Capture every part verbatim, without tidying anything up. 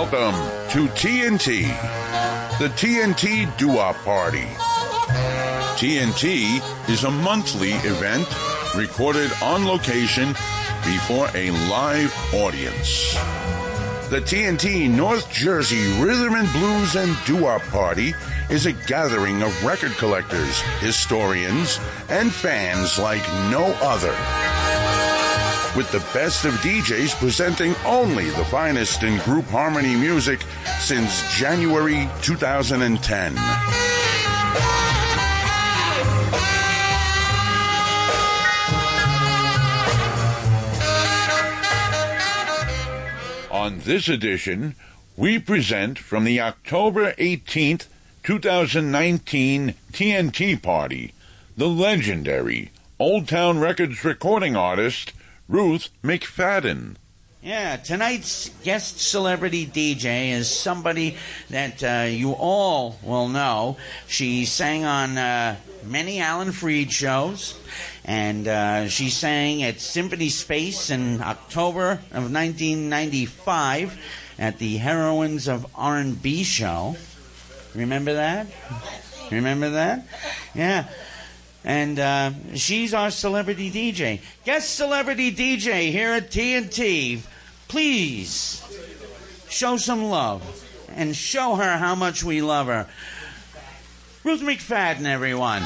Welcome to T N T, the T N T Doo-Wop Party. T N T is a monthly event recorded on location before a live audience. The T N T North Jersey Rhythm and Blues and Doo-Wop Party is a gathering of record collectors, historians, and fans like no other. With the best of D Js presenting only the finest in group harmony music since January two thousand ten. On this edition, we present from the October eighteenth, twenty nineteen T N T Party, the legendary Old Town Records recording artist, Ruth McFadden. Yeah, tonight's guest celebrity D J is somebody that uh, you all will know. She sang on uh, many Alan Freed shows, and uh, she sang at Symphony Space in October of nineteen ninety-five at the Heroines of R and B show. Remember that? Remember that? Yeah. And uh, she's our celebrity D J. Guest celebrity D J here at T N T. Please show some love and show her how much we love her. Ruth McFadden, everyone.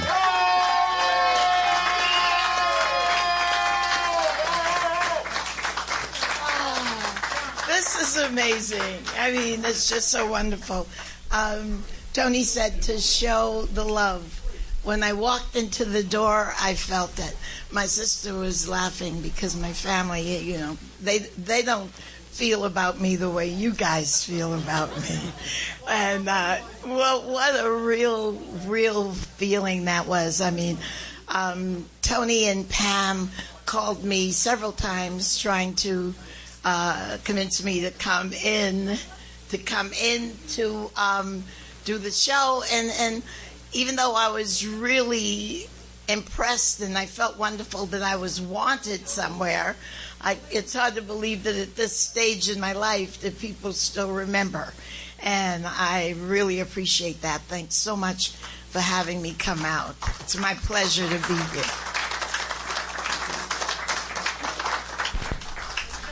Oh, this is amazing. I mean, it's just so wonderful. Um, Tony said to show the love. When I walked into the door, I felt it. My sister was laughing because my family, you know, they they don't feel about me the way you guys feel about me. And, uh, well, what a real, real feeling that was. I mean, um, Tony and Pam called me several times trying to uh, convince me to come in, to come in to um, do the show. And, and even though I was really impressed and I felt wonderful that I was wanted somewhere, I, it's hard to believe that at this stage in my life that people still remember. And I really appreciate that. Thanks so much for having me come out. It's my pleasure to be here.